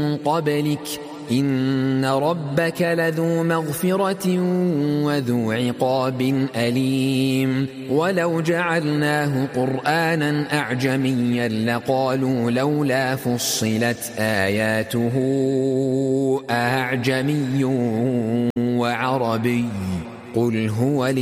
قبلك إن ربك لذو مغفرة وذو عقاب أليم ولو جعلناه قرآنا أعجميا لقالوا لولا فصلت آياته أعجمي وعربي قل هو